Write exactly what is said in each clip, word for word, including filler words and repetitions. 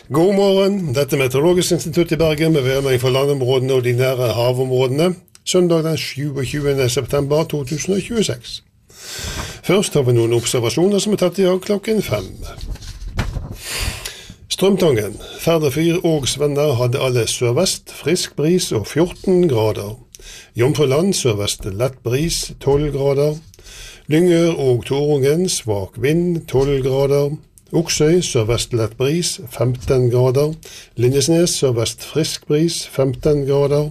God morgen, dette er Meteorologisk institutt i Bergen med værmelding for landområdene og de nære havområdene, søndag den tjueåttende september to tusen og tjueseks. Først har vi noen observasjoner som er tatt i dag klokken fem. Strømtangen, Færderfyr og Svenner hadde alle sørvest, frisk bris og fjorten grader. Jomfruland sørvest lett bris, tolv grader. Lyngør og Torungen svak vind, tolv grader. Oksøy sørvest lett bris, femten grader. Lindesnes sørvest frisk bris, femten grader.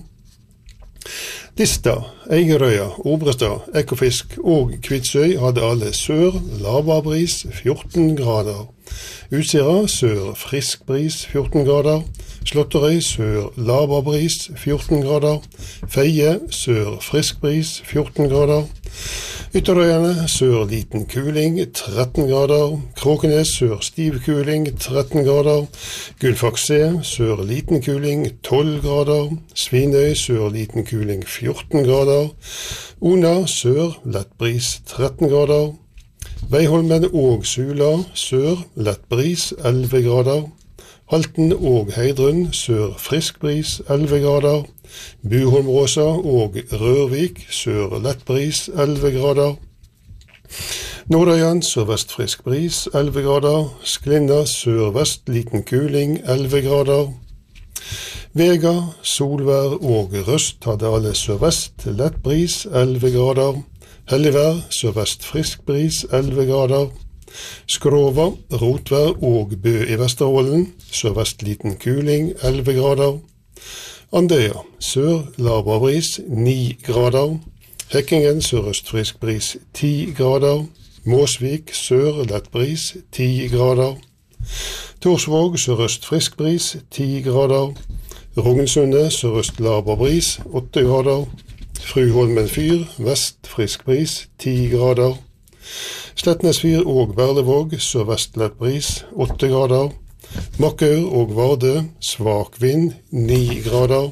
Dista, Eigerøya, Obrestad, Ekofisk og Kvitsøy hadde alle sør, lavere bris, fjorten grader. Utsira, sør, frisk bris, fjorten grader. Slåtterøy, sør, lavere bris, fjorten grader. Feie, sør, frisk bris, fjorten grader. Ytterøyene, sør, liten kuling, tretten grader. Kråkenes, sør, stiv kuling, tretten grader. Gullfaks-C, sør, liten kuling, tolv grader. Svinøy, sør, liten kuling, fjorten grader. Ona, sør, lett bris, tretten grader. Veiholmen og Sula, sør, lett bris, elleve grader. Halten og Heidrun, sør, frisk bris, elleve grader. Buholmråsa og Rørvik, sør, lett bris, elleve grader. Nordøyan, sørvest frisk bris, elleve grader. Sklinda, sørvest liten kuling, elleve grader. Vega, solvær og Røst hadde alle sørvest, lett bris, elleve grader. Helligvær, sørvest frisk bris, elleve grader. Skrova, rotvær og Bø i Vesterålen, sørvest liten kuling, elleve grader. Andøya, sør, lavere bris, ni grader. Hekkingen, sørøst frisk bris, ti grader. Måsvik, sør, lett bris, ti grader. Torsvåg, sørøst frisk bris, ti grader. Rognesundet, sørøst lavere bris, åtte grader. Fruholmen fyr, vest frisk bris, ti grader. Slettnesfyr og Berlevåg, sørvest lett bris, åtte grader. Makkaur og Vardø, svak vind, ni grader.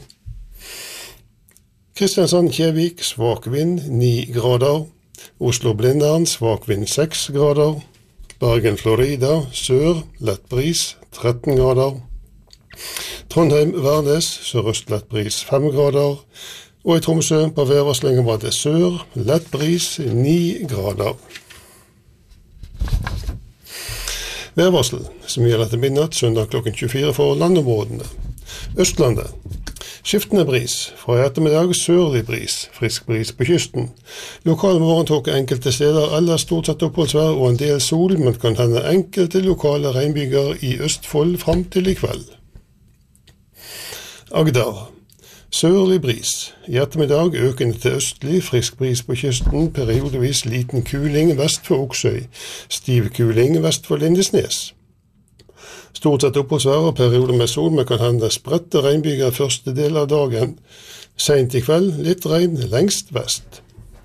Kristiansand-Kjevik, svak vind, ni grader. Oslo-Blindern, svak vind, seks grader. Bergen-Florida, sør, lett bris, tretten grader. Trondheim-Værnes, sørøst lett bris, fem grader. Og i Tromsø på værvarslingen var det sør, lett bris, ni grader. Værvarsel, som gjelder til midnatt, søndag klokken tjuefire for landområdene. Østlandet. Skiftende bris, fra i ettermiddag sørlig bris, frisk bris på kysten. Lokale morgentåke enkelte steder, eller stort sett oppholdsvær og en del sol, men kan hende enkelte lokale regnbyger i Østfold frem til i kveld. Agder. Sørlig bris. I ettermiddag økende til østlig, frisk bris på kysten, periodevis liten kuling vest for Oksøy, stiv kuling vest for Lindesnes. Stort sett oppholdsvær og perioder med sol, men kan hende spredte regnbyger første del av dagen. Sent i kveld, litt regn lengst vest.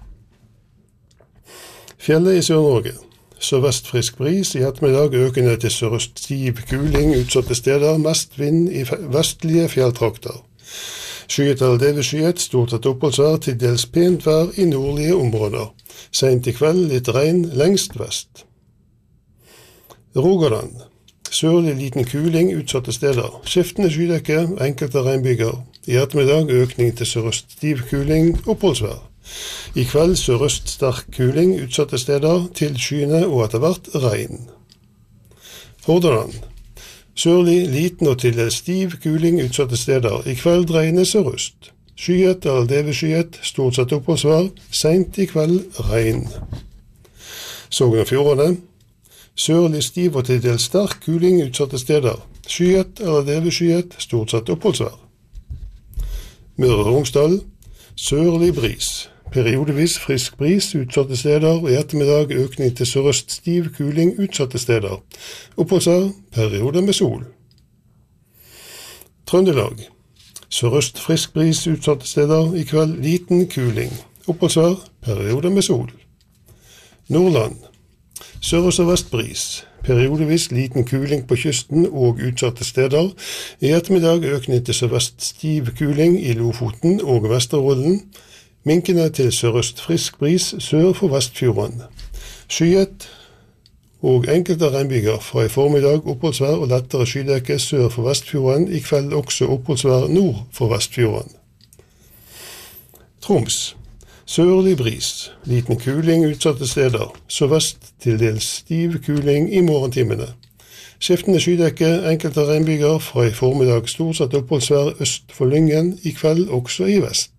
Fjellet i Sør-Norge. Sørvest frisk bris, i ettermiddag økende til sørøst stiv kuling, utsatte steder, mest vind i vestlige fjelltrakter. Skyet eller delvis skyet, stort sett oppholdsvær, til dels pent vær i nordlige områder. Sent i kveld, litt regn lengst vest. Rogaland. Sørlig liten kuling, utsatte steder. Skiftende skydekke, enkelte regnbyger. I ettermiddag økning til sørøst stiv kuling, oppholdsvær. I kveld sørøst sterk kuling, utsatte steder, til skyene og etter hvert regn. Hordaland. Sørlig, liten og til dels stiv kuling utsatte steder. I kveld dreiende sørøst. Skyet eller delvis skyet, stort sett oppholdsvær. Sent i kveld regn. Sogn og Fjordane. Sørlig stiv og til dels sterk kuling utsatte steder. Skyet eller delvis skyet, stort sett oppholdsvær. Møre og Romsdal. Sørlig bris. Periodevis frisk bris utsatte steder, og i ettermiddag økning til sørøst stiv kuling utsatte steder. Oppholdsvær, perioder med sol. Trøndelag. Sørøst frisk bris utsatte steder, i kveld liten kuling. Oppholdsvær, perioder med sol. Nordland. Sørøst og vest bris. Periodevis liten kuling på kysten og utsatte steder. I ettermiddag økning til sørvest stiv kuling i Lofoten og Vesterålen. Minkende til sørøst frisk bris sør for Vestfjorden. Skyet og enkelte regnbyger fra i formiddag oppholdsvær og lettere skydekke sør for Vestfjorden, i kveld også oppholdsvær nord for Vestfjorden. Troms. Sørlig bris, liten kuling utsatte steder, sørvest til dels stiv kuling i morgentimene. Skiftende skydekke, enkelte regnbyger fra i formiddag stort sett oppholdsvær øst for Lyngen, i kveld også i vest.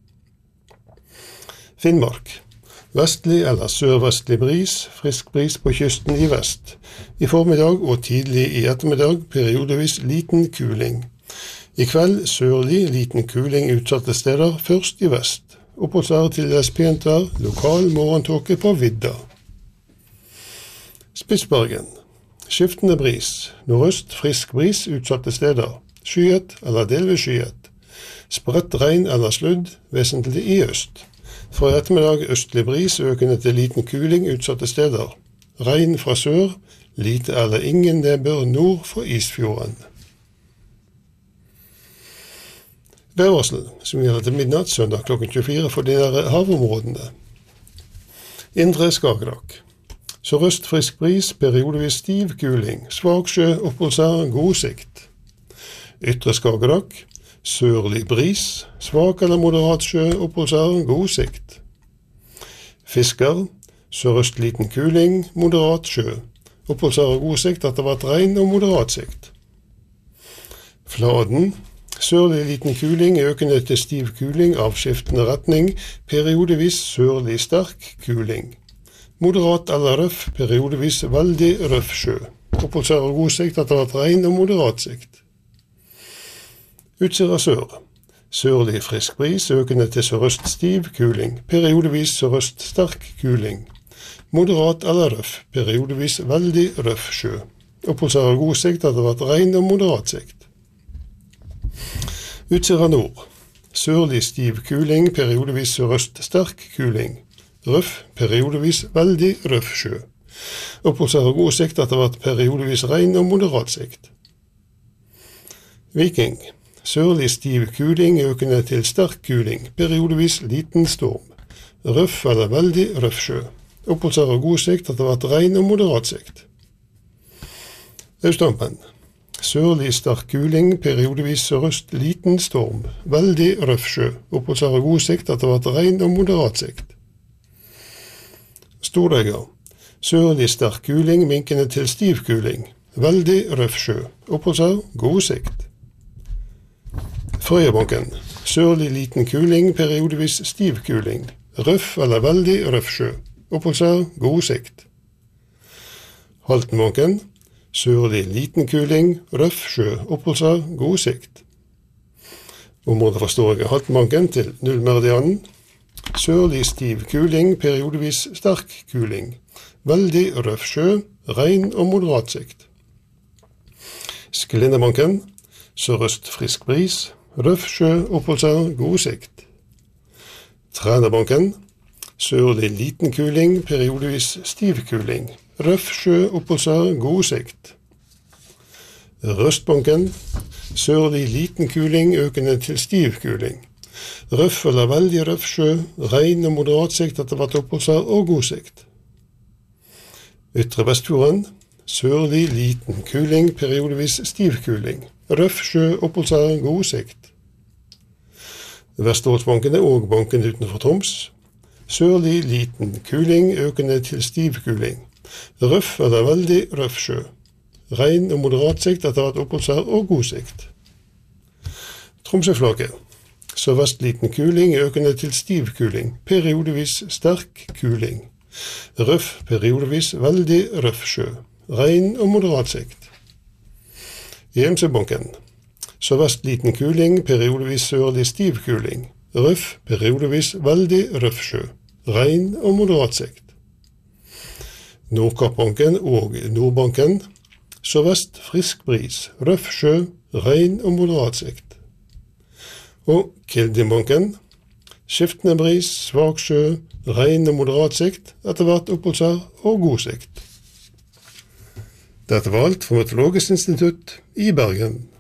Finnmark. Vestlig eller sørvestlig bris, frisk bris på kysten i vest. I formiddag og tidlig i ettermiddag periodevis liten kuling. I kveld sørlig liten kuling utsatte steder, først i vest. Oppholdsvær til dels pent vær, lokal morgentåke på vidda. Spitsbergen. Skiftende bris, nordøst frisk bris utsatte steder, skyet eller delvis skyet. Spredt regn eller sludd, vesentlig i øst. Fra ettermiddag østlig bris, økende til liten kuling utsatte steder. Regn fra sør, lite eller ingen nedbør nord for Isfjorden. Værvarsel, som gjelder til midnatt søndag klokken tjuefire for de nære havområdene. Indre Skagerrak. Sørøst frisk bris, periodevis stiv kuling, svak sjø, oppholdsvær, god sikt. Ytre Skagerrak. Sørlig bris, svak eller moderat sjø, oppholdsvær, god sikt. Fisker. Sørøst liten kuling, moderat sjø. Oppholdsvær og god sikt etter hvert regn og moderat sikt. Fladen. Sørlig liten kuling, økende til stiv kuling av skiftende retning, periodevis sørlig sterk kuling. Moderat eller røff, periodevis veldig røff sjø. Oppholdsvær og god sikt etter hvert regn og moderat sikt. Utsira sør. Sørlig frisk bris, økende til sørøst stiv kuling, periodevis sørøst sterk kuling. Moderat eller røff, periodevis veldig røff sjø. Oppholdsvær og god sikt etter hvert regn og moderat sikt. Utsira nord. Sørlig stiv kuling, periodevis sørøst sterk kuling. Røff, periodevis veldig røff sjø. Oppholdsvær og god sikt etter hvert periodevis regn og moderat sikt. Viking. Sørlig stiv kuling, økende til sterk kuling, periodevis liten storm. Røff eller veldig røff sjø. Oppholdsvær og god sikt etter hvert regn og moderat sikt. Austhampen. Sørlig sterk kuling, periodevis sørøst liten storm, veldig røff sjø, oppholdsvær og god sikt etter hvert regn og moderat sikt. Stordegga. Sørlig sterk kuling, minkende til stiv kuling, veldig røff sjø, oppholdsvær, god sikt. Frøyabanken. Sørlig liten kuling, periodevis stiv kuling, røff eller veldig røff sjø, oppholdsvær, god sikt. Haltenbanken. Sørlig liten kuling, røff sjø, oppholdsvær, god sikt. Området fra Stordegga Haltenbanken til nullmeridianen. Sørlig stiv kuling, periodevis sterk kuling. Veldig røff sjø, regn og moderat sikt. Sklindebanken. Sørøst frisk bris, røff sjø, oppholdsvær, god sikt. Trænabanken. Sørlig liten kuling, periodevis stiv kuling. Røff sjø, oppholdsvær, god sikt. Røstbanken. Sørlig liten kuling, økende til stiv kuling. Røff eller veldig røff sjø, regn og moderat sikt etter hvert oppholdsvær og god sikt. Ytre Vestfjorden. Sørlig liten kuling, periodevis stiv kuling. Røff sjø, oppholdsvær, god sikt. Vesterålsbankene og banken utenfor Troms. Sørlig liten kuling, økende til stiv kuling. Røff eller veldig røff sjø. Regn og moderat sikt etter hvert oppholdsvær og god sikt. Tromsøflaket. Sørvest liten kuling, økende til stiv kuling. Periodevis sterk kuling. Røff, periodevis veldig røff sjø. Regn og moderat sikt. Gjemsebanken. Sørvest liten kuling, periodevis sørlig stiv kuling. Røff, periodevis veldig røff sjø. Regn og moderat sikt. Nordkappbanken og Nordbanken. Sørvest frisk bris, røff sjø, regn og moderat sikt. Og Kildimbanken. Skiftende bris, svak sjø, regn og moderat sikt, etter hvert oppholdsvær og god sikt. Dette var alt fra Meteorologisk institutt i Bergen.